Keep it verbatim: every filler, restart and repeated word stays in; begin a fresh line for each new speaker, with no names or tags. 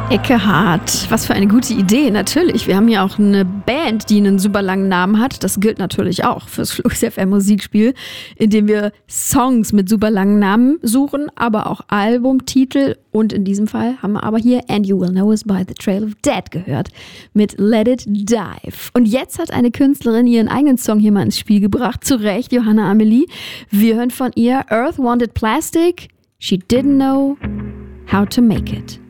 Eckehard, was für eine gute Idee, natürlich. Wir haben ja auch eine Band, die einen super langen Namen hat. Das gilt natürlich auch fürs Flux F M Musikspiel, in dem wir Songs mit super langen Namen suchen, aber auch Albumtitel. Und in diesem Fall haben wir aber hier And You Will Know Us by the Trail of Dead gehört mit Let It Dive. Und jetzt hat eine Künstlerin ihren eigenen Song hier mal ins Spiel gebracht. Zu Recht, Johanna Amelie. Wir hören von ihr Earth Wanted Plastic. She didn't know how to make it.